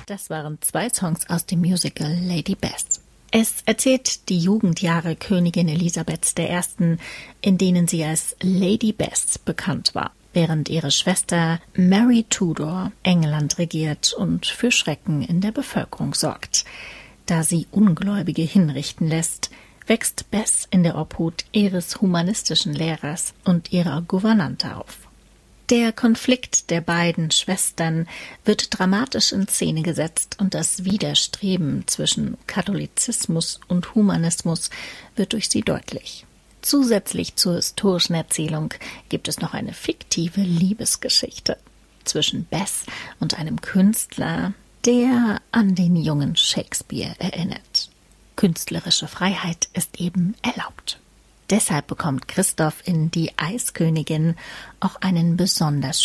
Das waren 2 Songs aus dem Musical Lady Bess. Es erzählt die Jugendjahre Königin Elisabeths I., in denen sie als Lady Bess bekannt war, während ihre Schwester Mary Tudor England regiert und für Schrecken in der Bevölkerung sorgt. Da sie Ungläubige hinrichten lässt, wächst Bess in der Obhut ihres humanistischen Lehrers und ihrer Gouvernante auf. Der Konflikt der beiden Schwestern wird dramatisch in Szene gesetzt und das Widerstreben zwischen Katholizismus und Humanismus wird durch sie deutlich. Zusätzlich zur historischen Erzählung gibt es noch eine fiktive Liebesgeschichte zwischen Bess und einem Künstler, der an den jungen Shakespeare erinnert. Künstlerische Freiheit ist eben erlaubt. Deshalb bekommt Christoph in Die Eiskönigin auch einen besonders